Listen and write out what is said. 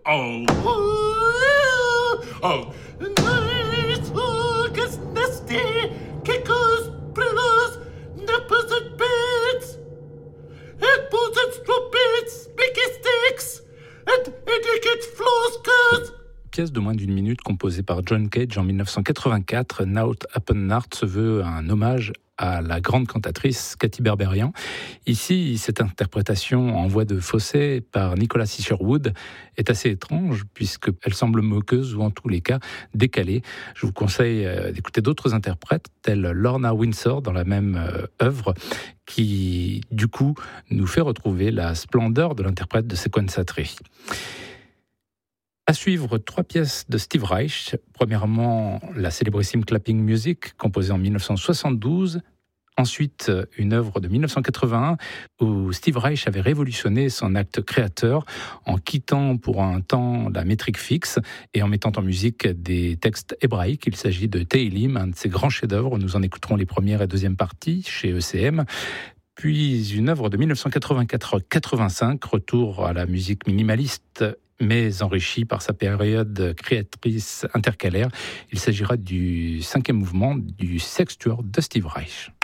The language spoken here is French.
Oh, oh, nice, is nasty, kickers, brillers, nippers and bits, headboards and strumpets, mickey sticks, and etiquette floskers. Pièce de moins d'une minute composée par John Cage en 1984, Now Happen Nart se veut un hommage à la grande cantatrice Katy Berberian. Ici, cette interprétation en voix de fausset par Nicholas Isherwood est assez étrange puisqu'elle semble moqueuse ou en tous les cas décalée. Je vous conseille d'écouter d'autres interprètes tels Lorna Windsor dans la même œuvre qui, du coup, nous fait retrouver la splendeur de l'interprète de Sequenzatrice. À suivre, 3 pièces de Steve Reich. Premièrement, la célébrissime Clapping Music, composée en 1972. Ensuite, une œuvre de 1981 où Steve Reich avait révolutionné son acte créateur en quittant pour un temps la métrique fixe et en mettant en musique des textes hébraïques. Il s'agit de Tehillim, un de ses grands chefs-d'œuvre. Nous en écouterons les premières et deuxièmes parties chez ECM. Puis une œuvre de 1984-85, retour à la musique minimaliste mais enrichi par sa période créatrice intercalaire. Il s'agira du 5e mouvement du Sextuor de Steve Reich.